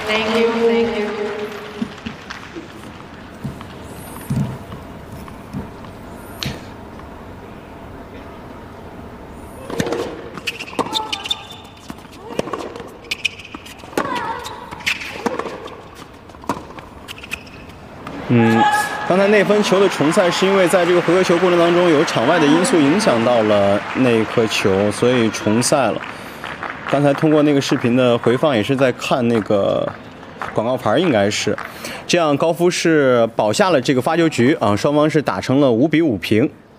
Thank you. Thank you. 刚才那分球的重赛是因为在这个回合球过程当中有场外的因素影响到了那一颗球，所以重赛了。刚才通过那个视频的回放也是在看那个广告牌，应该是这样。高夫是保下了这个发球局啊，双方是打成了5比5平。